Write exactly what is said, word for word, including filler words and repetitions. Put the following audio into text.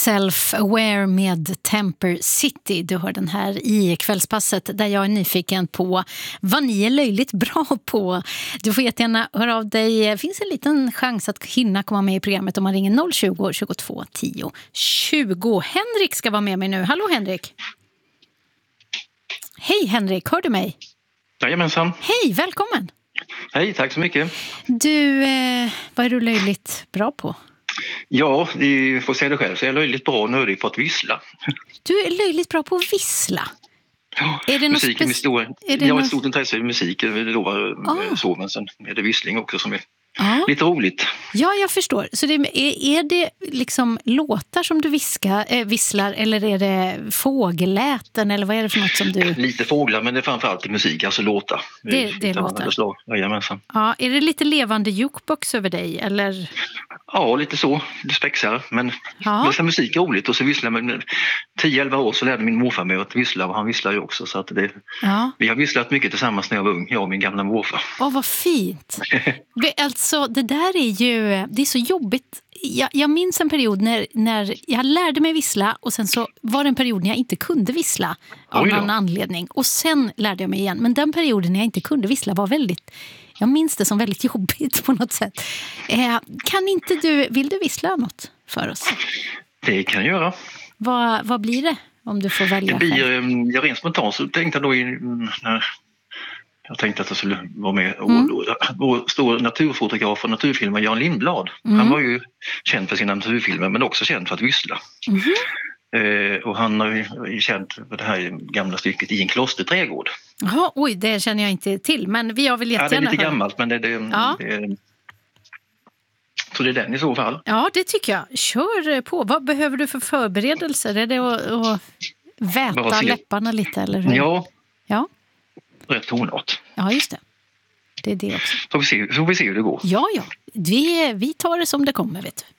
Self-Aware med Temper City. Du hör den här i kvällspasset där jag är nyfiken på vad ni är löjligt bra på. Du får jättegärna höra av dig. Det finns en liten chans att hinna komma med i programmet om man ringer noll tjugo, tjugotvå, tio, tjugo. Henrik ska vara med mig nu. Hallå Henrik. Hej Henrik, hör du mig? Jajamensan. Hej, välkommen. Hej, tack så mycket. Du, eh, vad är du löjligt bra på? Ja, det får säga det själv. Så jag är löjligt bra och nördig på att vissla. Du är löjligt bra på att vissla? Ja, är det musik är mitt stora, är det jag har något... ett stort intresse i musik. Det lovar ah. så, men sen är det vissling också som är ah. lite roligt. Ja, jag förstår. Så det, är, är det liksom låtar som du viska, äh, visslar eller är det fågelläten eller vad är det för något som du... Lite fåglar, men det är framförallt i musik, alltså låtar. Det, det är låtar. Jajamensan. Ja, är det lite levande jukebox över dig eller... Ja, lite så. Det spexar. Men ja. Men musik är roligt och så visslar med tio elva år så lärde min morfar mig att vissla och han visslar ju också. Så att det, ja. Vi har visslat mycket tillsammans när jag var ung, jag och min gamla morfar. Åh, vad fint. Alltså, det där är ju, det är så jobbigt. Jag, jag minns en period när, när jag lärde mig vissla och sen så var det en period när jag inte kunde vissla av någon anledning. Och sen lärde jag mig igen. Men den perioden när jag inte kunde vissla var väldigt... Jag minns det som väldigt jobbigt på något sätt. Eh, kan inte du, vill du vissla något för oss? Det kan jag göra. Vad, vad blir det om du får välja det blir, själv? Jag rent spontant så tänkte jag då i, när jag tänkte att jag skulle vara med. Mm. Vår stora naturfotograf och naturfilmer Jan Lindblad. Mm. Han var ju känd för sina naturfilmer men också känd för att vissla. Mm. Eh, och han är ju känd för det här gamla stycket I en klosterträdgård. Jaha, oj, det känner jag inte till. Men vi har väl jättegärna... Ja, det är lite gammalt men det, det, ja. det så det är den i så fall. Ja, det tycker jag. Kör på. Vad behöver du för förberedelser? Är det att, att väta läpparna lite? Eller hur? Ja, ja, rätt tonart. Ja, just det. Det är det också. Så får vi se, så får vi se hur det går. Ja, ja. Vi, vi tar det som det kommer, vet du.